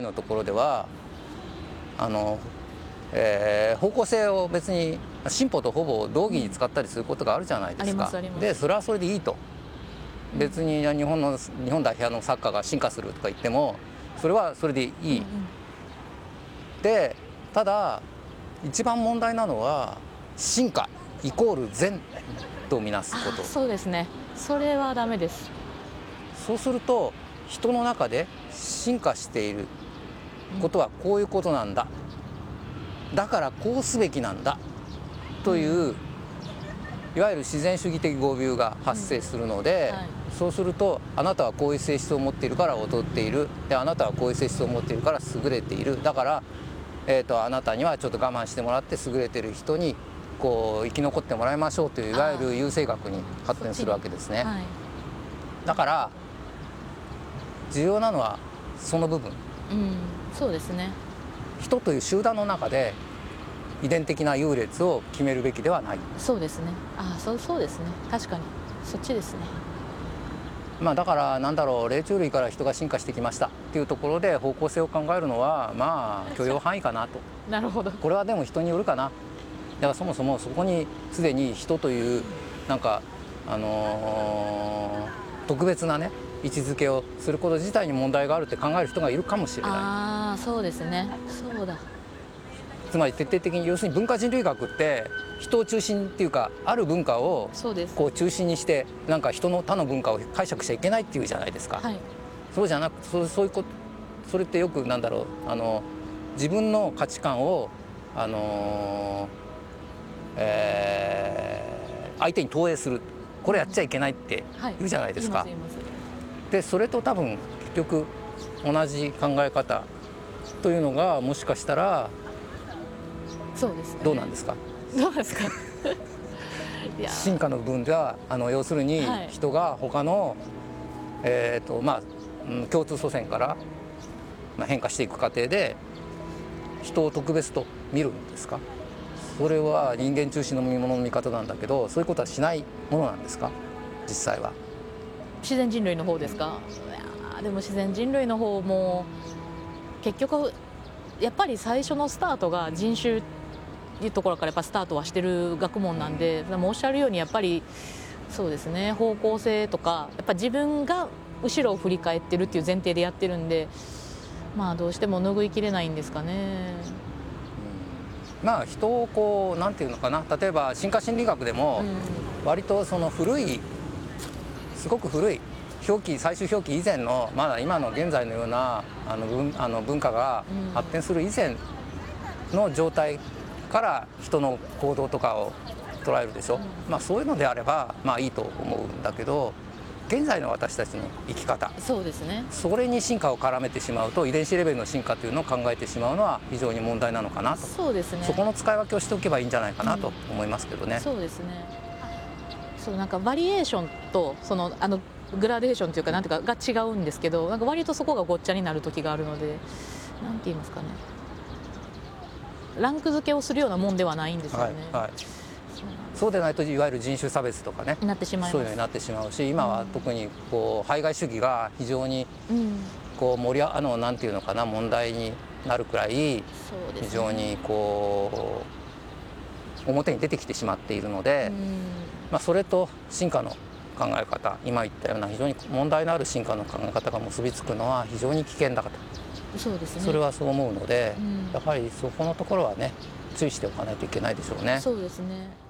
のところでは方向性を別に進歩とほぼ同義に使ったりすることがあるじゃないですか。でそれはそれでいいと。別に日本代表のサッカーが進化するとか言ってもそれはそれでいい。でただ一番問題なのは進化イコール善とみなすこと。 そうですね、それはダメです。 そうすると人の中で進化していることはこういうことなんだ、だからこうすべきなんだという、いわゆる自然主義的語尾が発生するので、そうするとあなたはこういう性質を持っているから劣っている、であなたはこういう性質を持っているから優れている、だから、あなたにはちょっと我慢してもらって優れている人にこう生き残ってもらいましょうといういわゆる優生学に発展するわけですね。だから重要なのはその部分、 そうですね。 人という集団の中で遺伝的な優劣を決めるべきではない。 そうですね。そうですね。確かにそっちですね。 だからなんだろう、霊長類から人が進化してきましたっていうところで方向性を考えるのは許容範囲かなと。 なるほど。 これはでも人によるかな。だからそもそもそこにすでに人というなんか特別なね位置づけをすること自体に問題があるって考える人がいるかもしれない。 そうですね。そうだ。 つまり徹底的に要するに文化人類学って人を中心っていうかある文化をこう中心にしてなんか人の他の文化を解釈しちゃいけないっていうじゃないですか。そうじゃなくそういうこと、それってよくなんだろう自分の価値観を相手に投影する、これやっちゃいけないって言うじゃないですか。でそれと多分結局同じ考え方というのがもしかしたらどうなんですか。 どうですか。 進化の部分では要するに人が他の共通祖先から変化していく過程で人を特別と見るんですか。それは人間中心のものの見方なんだけど、そういうことはしないものなんですか実際は。 自然人類の方ですか。でも自然人類の方も結局やっぱり最初のスタートが人種っていうところからやっぱスタートはしてる学問なんで、でもおっしゃるようにやっぱりそうですね、方向性とかやっぱ自分が後ろを振り返ってるっていう前提でやってるんで、どうしても拭いきれないんですかね。 人をこうなんていうのかな、例えば進化心理学でも割とその古いすごく古い最終表記以前のまだ今の現在のような文化が発展する以前の状態から人の行動とかを捉えるでしょ。そういうのであればいいと思うんだけど、現在の私たちの生き方、 そうですね、 それに進化を絡めてしまうと遺伝子レベルの進化というのを考えてしまうのは非常に問題なのかなと。 そうですね、 そこの使い分けをしておけばいいんじゃないかなと思いますけどね。 そうですね。なんかバリエーションとグラデーションというかなんていうかが違うんですけど、なんか割とそこがごっちゃになる時があるので、なんて言いますかね、ランク付けをするようなもんではないんですよね。 そうでないといわゆる人種差別とかね、 なってしまいます。 そういうのになってしまうし、今は特にこう排外主義が非常にこうなんていうのかな、問題になるくらい非常にこう表に出てきてしまっているので、それと進化の考え方、今言ったような非常に問題のある進化の考え方が結びつくのは非常に危険だと。 そうですね、 それはそう思うので、やはりそこのところはね注意しておかないといけないでしょうね。 そうですね。